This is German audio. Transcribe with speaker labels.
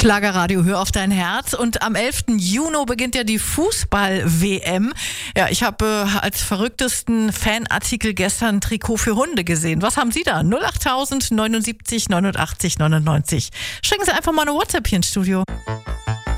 Speaker 1: Schlagerradio, hör auf dein Herz. Und am 11. Juni beginnt ja die Fußball-WM. Ja, ich habe als verrücktesten Fanartikel gestern ein Trikot für Hunde gesehen. Was haben Sie da? 08000 79 89 99. Schicken Sie einfach mal eine WhatsApp hier ins Studio.